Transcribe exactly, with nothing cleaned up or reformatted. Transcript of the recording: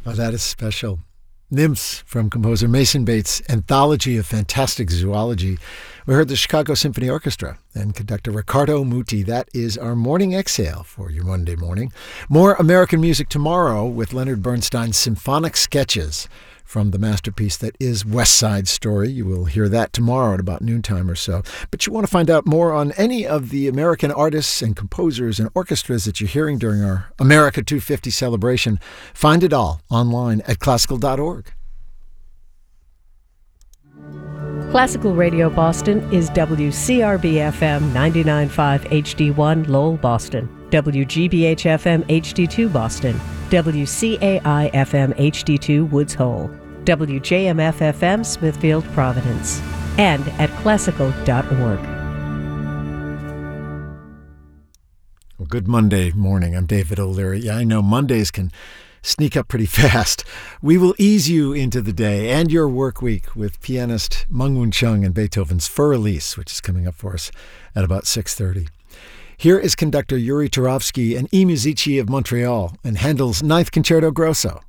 Oh, that is special. Nymphs from composer Mason Bates' Anthology of Fantastic Zoology. We heard the Chicago Symphony Orchestra and conductor Riccardo Muti. That is our morning exhale for your Monday morning. More American music tomorrow with Leonard Bernstein's Symphonic Sketches from the masterpiece that is West Side Story. You will hear that tomorrow at about noontime or so. But you want to find out more on any of the American artists and composers and orchestras that you're hearing during our America two fifty celebration, find it all online at classical dot org. Classical Radio Boston is W C R B F M ninety-nine point five H D one Lowell, Boston, W G B H F M H D two Boston, W C A I F M H D two Woods Hole, W J M F F M Smithfield, Providence, and at classical dot org. Well, good Monday morning. I'm David O'Leary. Yeah, I know Mondays can sneak up pretty fast. We will ease you into the day and your work week with pianist Mengwen Chung and Beethoven's Fur Elise, which is coming up for us at about six thirty. Here is conductor Yuri Turovsky and I Musici of Montreal and Handel's Ninth Concerto Grosso.